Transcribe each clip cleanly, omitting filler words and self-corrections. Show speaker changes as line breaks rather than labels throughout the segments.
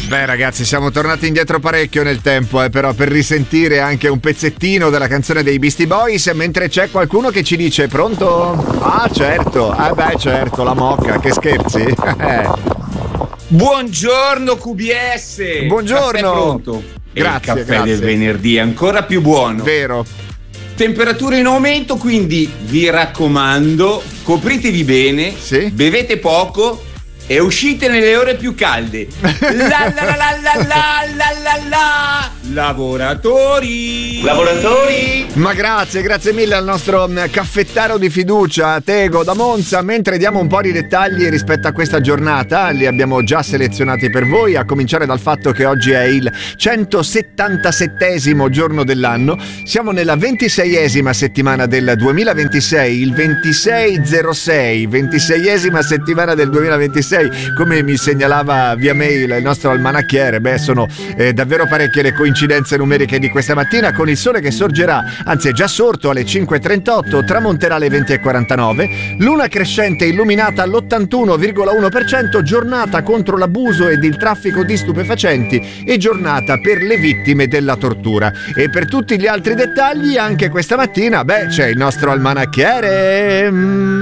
Beh ragazzi, siamo tornati indietro parecchio nel tempo, però per risentire anche un pezzettino della canzone dei Beastie Boys, mentre c'è qualcuno che ci dice: pronto? Ah certo, certo, la mocca, che scherzi?
Buongiorno QBS.
Buongiorno.
Caffè pronto.
Grazie,
il caffè
grazie.
del venerdì è ancora più buono.
Vero.
Temperature in aumento, quindi vi raccomando, copritevi bene,
sì?
Bevete poco e uscite nelle ore più calde. La la la la la la la la. Lavoratori.
Ma grazie mille al nostro caffettaro di fiducia Tego da Monza. Mentre diamo un po' di dettagli rispetto a questa giornata, li abbiamo già selezionati per voi, a cominciare dal fatto che oggi è il 177esimo giorno dell'anno. Siamo nella 26esima settimana del 2026, il 2606, 26esima settimana del 2026. Come mi segnalava via mail il nostro almanacchiere, sono davvero parecchie le coincidenze numeriche di questa mattina, con il sole che sorgerà, anzi è già sorto alle 5.38, tramonterà alle 20.49, luna crescente illuminata all'81,1%, giornata contro l'abuso ed il traffico di stupefacenti e giornata per le vittime della tortura. E per tutti gli altri dettagli anche questa mattina, c'è il nostro almanacchiere.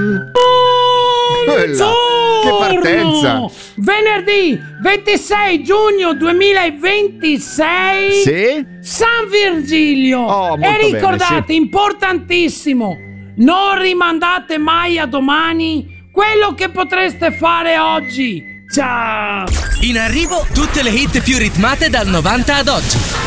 Che partenza!
Venerdì 26 giugno 2026.
Sì?
San Virgilio. E ricordate,
bene, sì.
Importantissimo, non rimandate mai a domani quello che potreste fare oggi. Ciao!
In arrivo tutte le hit più ritmate dal 90 ad oggi.